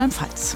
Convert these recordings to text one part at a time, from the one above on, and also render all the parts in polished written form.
Rheinland-Pfalz.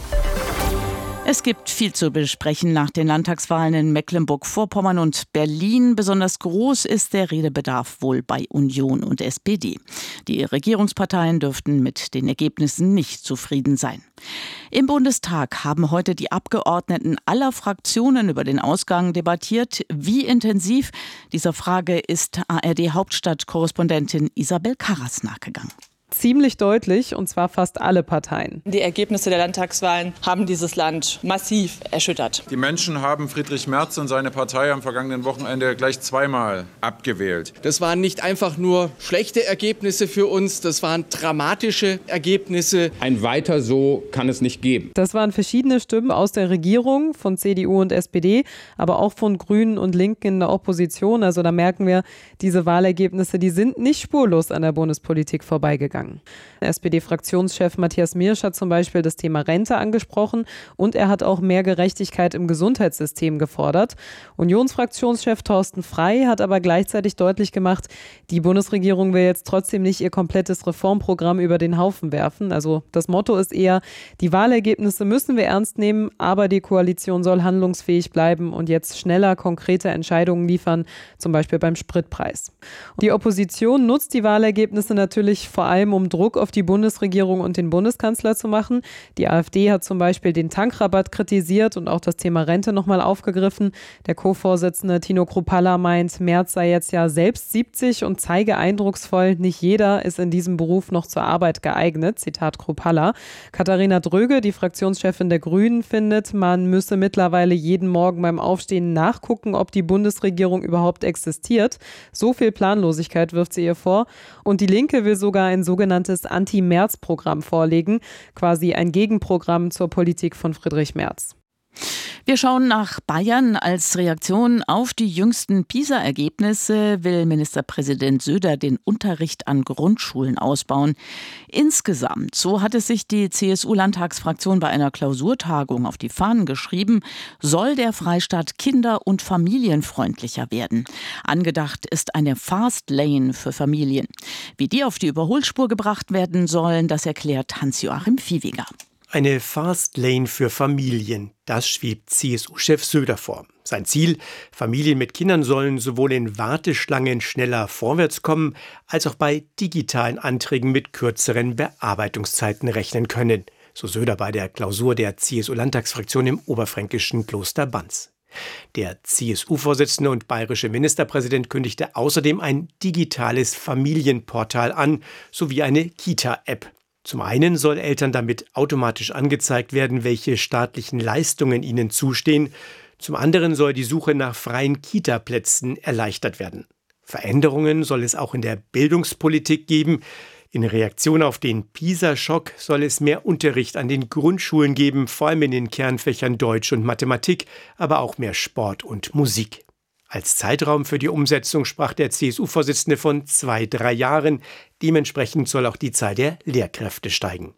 Es gibt viel zu besprechen nach den Landtagswahlen in Mecklenburg-Vorpommern und Berlin. Besonders groß ist der Redebedarf wohl bei Union und SPD. Die Regierungsparteien dürften mit den Ergebnissen nicht zufrieden sein. Im Bundestag haben heute die Abgeordneten aller Fraktionen über den Ausgang debattiert. Wie intensiv? Dieser Frage ist ARD-Hauptstadtkorrespondentin Isabel Karras nachgegangen. Ziemlich deutlich, und zwar fast alle Parteien. Die Ergebnisse der Landtagswahlen haben dieses Land massiv erschüttert. Die Menschen haben Friedrich Merz und seine Partei am vergangenen Wochenende gleich zweimal abgewählt. Das waren nicht einfach nur schlechte Ergebnisse für uns, das waren dramatische Ergebnisse. Ein Weiter so kann es nicht geben. Das waren verschiedene Stimmen aus der Regierung, von CDU und SPD, aber auch von Grünen und Linken in der Opposition. Also da merken wir, diese Wahlergebnisse, die sind nicht spurlos an der Bundespolitik vorbeigegangen. SPD-Fraktionschef Matthias Miersch hat zum Beispiel das Thema Rente angesprochen und er hat auch mehr Gerechtigkeit im Gesundheitssystem gefordert. Unionsfraktionschef Thorsten Frey hat aber gleichzeitig deutlich gemacht, die Bundesregierung will jetzt trotzdem nicht ihr komplettes Reformprogramm über den Haufen werfen. Also das Motto ist eher, die Wahlergebnisse müssen wir ernst nehmen, aber die Koalition soll handlungsfähig bleiben und jetzt schneller konkrete Entscheidungen liefern, zum Beispiel beim Spritpreis. Die Opposition nutzt die Wahlergebnisse natürlich vor allem, um Druck auf die Bundesregierung und den Bundeskanzler zu machen. Die AfD hat zum Beispiel den Tankrabatt kritisiert und auch das Thema Rente nochmal aufgegriffen. Der Co-Vorsitzende Tino Kruppalla meint, Merz sei jetzt ja selbst 70 und zeige eindrucksvoll, nicht jeder ist in diesem Beruf noch zur Arbeit geeignet. Zitat Kruppalla. Katharina Dröge, die Fraktionschefin der Grünen, findet, man müsse mittlerweile jeden Morgen beim Aufstehen nachgucken, ob die Bundesregierung überhaupt existiert. So viel Planlosigkeit wirft sie ihr vor. Und die Linke will sogar ein sogenanntes Anti-Merz-Programm vorlegen, quasi ein Gegenprogramm zur Politik von Friedrich Merz. Wir schauen nach Bayern. Als Reaktion auf die jüngsten PISA-Ergebnisse will Ministerpräsident Söder den Unterricht an Grundschulen ausbauen. Insgesamt, so hat es sich die CSU-Landtagsfraktion bei einer Klausurtagung auf die Fahnen geschrieben, soll der Freistaat kinder- und familienfreundlicher werden. Angedacht ist eine Fast Lane für Familien. Wie die auf die Überholspur gebracht werden sollen, das erklärt Hans-Joachim Viehweger. Eine Fast Lane für Familien, das schwebt CSU-Chef Söder vor. Sein Ziel, Familien mit Kindern sollen sowohl in Warteschlangen schneller vorwärts kommen, als auch bei digitalen Anträgen mit kürzeren Bearbeitungszeiten rechnen können. So Söder bei der Klausur der CSU-Landtagsfraktion im oberfränkischen Kloster Banz. Der CSU-Vorsitzende und bayerische Ministerpräsident kündigte außerdem ein digitales Familienportal an, sowie eine Kita-App. Zum einen soll Eltern damit automatisch angezeigt werden, welche staatlichen Leistungen ihnen zustehen. Zum anderen soll die Suche nach freien Kita-Plätzen erleichtert werden. Veränderungen soll es auch in der Bildungspolitik geben. In Reaktion auf den PISA-Schock soll es mehr Unterricht an den Grundschulen geben, vor allem in den Kernfächern Deutsch und Mathematik, aber auch mehr Sport und Musik. Als Zeitraum für die Umsetzung sprach der CSU-Vorsitzende von 2-3 Jahren. Dementsprechend soll auch die Zahl der Lehrkräfte steigen.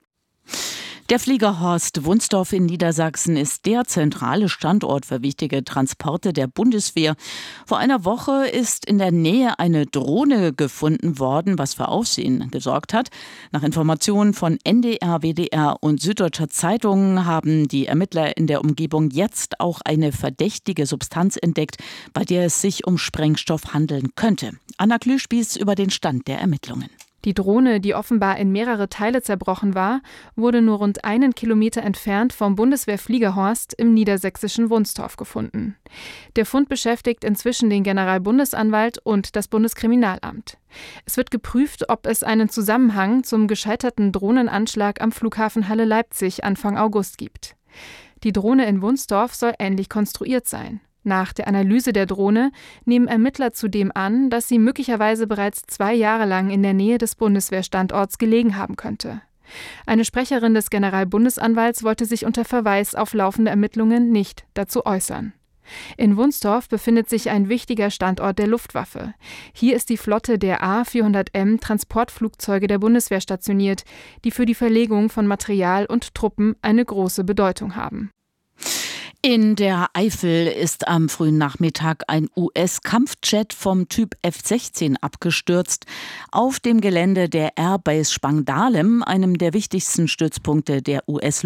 Der Flieger Horst Wunstorf in Niedersachsen ist der zentrale Standort für wichtige Transporte der Bundeswehr. Vor einer Woche ist in der Nähe eine Drohne gefunden worden, was für Aufsehen gesorgt hat. Nach Informationen von NDR, WDR und Süddeutscher Zeitung haben die Ermittler in der Umgebung jetzt auch eine verdächtige Substanz entdeckt, bei der es sich um Sprengstoff handeln könnte. Anna Klüspieß über den Stand der Ermittlungen. Die Drohne, die offenbar in mehrere Teile zerbrochen war, wurde nur rund 1 Kilometer entfernt vom Bundeswehrfliegerhorst im niedersächsischen Wunstorf gefunden. Der Fund beschäftigt inzwischen den Generalbundesanwalt und das Bundeskriminalamt. Es wird geprüft, ob es einen Zusammenhang zum gescheiterten Drohnenanschlag am Flughafen Halle-Leipzig Anfang August gibt. Die Drohne in Wunstorf soll ähnlich konstruiert sein. Nach der Analyse der Drohne nehmen Ermittler zudem an, dass sie möglicherweise bereits 2 Jahre lang in der Nähe des Bundeswehrstandorts gelegen haben könnte. Eine Sprecherin des Generalbundesanwalts wollte sich unter Verweis auf laufende Ermittlungen nicht dazu äußern. In Wunstorf befindet sich ein wichtiger Standort der Luftwaffe. Hier ist die Flotte der A400M Transportflugzeuge der Bundeswehr stationiert, die für die Verlegung von Material und Truppen eine große Bedeutung haben. In der Eifel ist am frühen Nachmittag ein US-Kampfjet vom Typ F-16 abgestürzt auf dem Gelände der Airbase Spangdahlem, einem der wichtigsten Stützpunkte der US